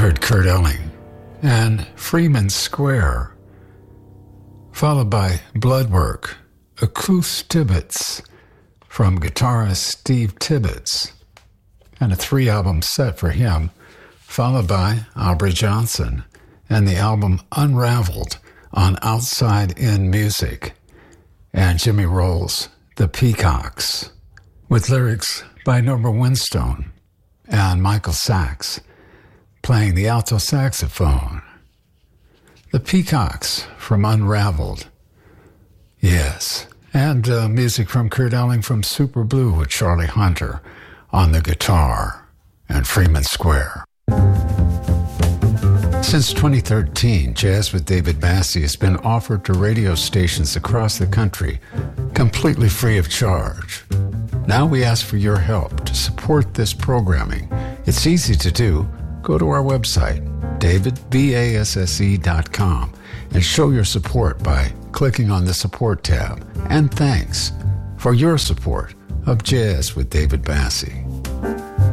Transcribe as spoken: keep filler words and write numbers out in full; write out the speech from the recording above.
heard Kurt Elling and Freeman Square, followed by Bloodwork, Acoust Tibbetts from guitarist Steve Tibbetts, and a three-album set for him, followed by Aubrey Johnson and the album Unraveled on Outside In Music, and Jimmy Rolls' The Peacocks, with lyrics by Norma Winstone and Michael Sachs playing the alto saxophone. The Peacocks from Unraveled. Yes, and uh, music from Kurt Elling from Super Blue with Charlie Hunter on the guitar and Freeman Square. Since twenty thirteen, Jazz with David Massey has been offered to radio stations across the country completely free of charge. Now we ask for your help to support this programming. It's easy to do. Go to our website, david basse dot com, and show your support by clicking on the support tab. And thanks for your support of Jazz with David Massey.